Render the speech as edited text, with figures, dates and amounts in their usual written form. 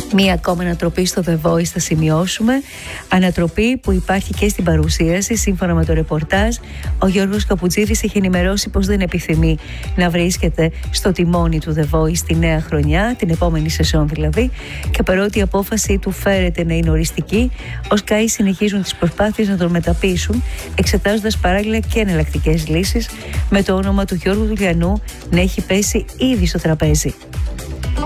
Μία ακόμα ανατροπή στο The Voice θα σημειώσουμε. Ανατροπή που υπάρχει και στην παρουσίαση. Σύμφωνα με το ρεπορτάζ, ο Γιώργος Καπουτζίδης έχει ενημερώσει πως δεν επιθυμεί να βρίσκεται στο τιμόνι του The Voice τη νέα χρονιά, την επόμενη σεζόν δηλαδή, και παρότι η απόφαση του φέρεται να είναι οριστική, ως ΚΑΗ συνεχίζουν τις προσπάθειες να τον μεταπείσουν, εξετάζοντας παράλληλα και εναλλακτικές λύσεις, με το όνομα του Γιώργου Δουλιανού να έχει πέσει ήδη στο τραπέζι.